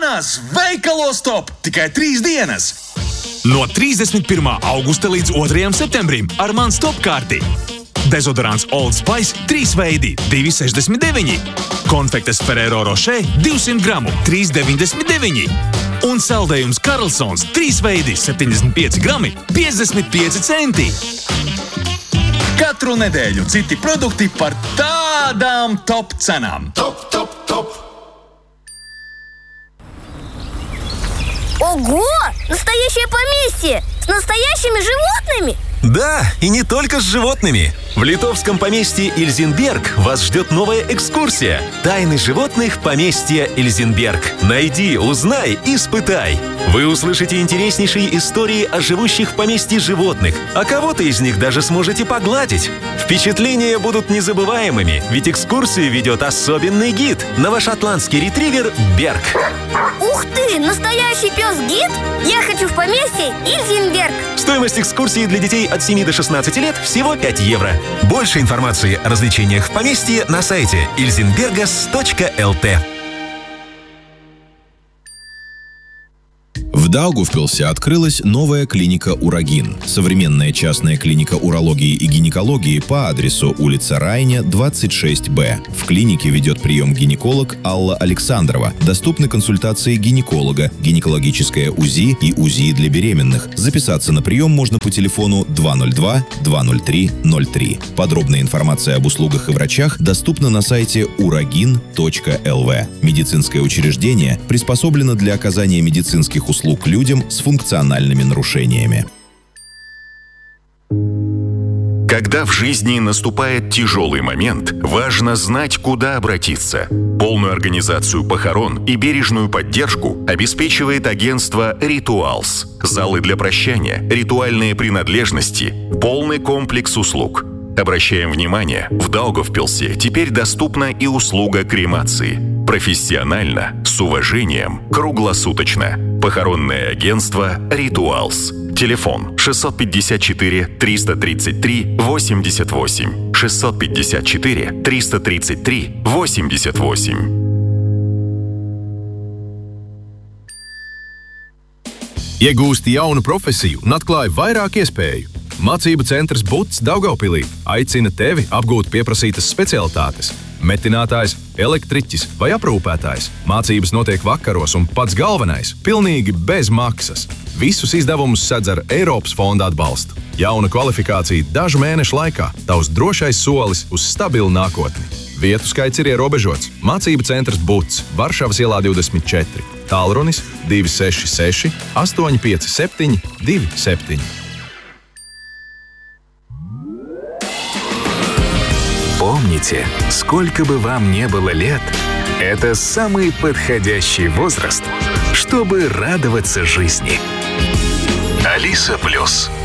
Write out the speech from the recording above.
manās veikalos top tikai 3 dienas. No 31. augusta līdz 2. septembrim ar Man Stop karti. Dezodorants Old Spice 3 veidi – 2,69. Konfektes Ferrero Rocher 200 gramu – 3,99. Un saldējums Karlsons 3 veidi – 75 grami – 55 centi. Katru nedēļu citi produkti par tādām top cenām. Top, top, top! Ого! Настоящее поместье! С настоящими животными! Да, и не только с животными. В литовском поместье Ильзенберг вас ждет новая экскурсия. Тайны животных поместья Ильзенберг. Найди, узнай, испытай. Вы услышите интереснейшие истории о живущих в поместье животных, а кого-то из них даже сможете погладить. Впечатления будут незабываемыми, ведь экскурсию ведет особенный гид – новошотландский ретривер Берг. Ух ты! Настоящий пес-гид? Я хочу в поместье Ильзенберг. Стоимость экскурсии для детей от 7 до 16 лет всего 5 евро. Больше информации о развлечениях в поместье на сайте ilzenbergas.lt. В Даугавпилсе открылась новая клиника «Урагин». Современная частная клиника урологии и гинекологии по адресу улица Райня, 26Б. В клинике ведет прием гинеколог Алла Александрова. Доступны консультации гинеколога, гинекологическое УЗИ и УЗИ для беременных. Записаться на прием можно по телефону 202-203-03. Подробная информация об услугах и врачах доступна на сайте uragin.lv. Медицинское учреждение приспособлено для оказания медицинских услуг людям с функциональными нарушениями. Когда в жизни наступает тяжелый момент, важно знать, куда обратиться. Полную организацию похорон и бережную поддержку обеспечивает агентство «Ритуалс». Залы для прощания, ритуальные принадлежности, полный комплекс услуг. Обращаем внимание, в Даугавпилсе теперь доступна и услуга кремации. Профессионально, с уважением, круглосуточно. Похоронное агентство «Ритуалс». Телефон 654-333-88. 654-333-88. Iegūsti jaunu profesiju un atklāji vairāk iespēju. Mācību centrs BUTS Daugavpilī aicina tevi apgūt pieprasītas specialitātes. Metinātājs, elektriķis vai aprūpētājs. Mācības notiek vakaros un pats galvenais – pilnīgi bez maksas. Visus izdevumus sedz ar Eiropas fonda atbalstu. Jauna kvalifikācija dažu mēnešu laikā – tavs drošais solis uz stabilu nākotni. Vietu skaits ir ierobežots. Mācību centrs BUTS Varšavas ielā 24. Tālrunis 266 857 27. Помните, сколько бы вам ни было лет, это самый подходящий возраст, чтобы радоваться жизни. Алиса Плюс.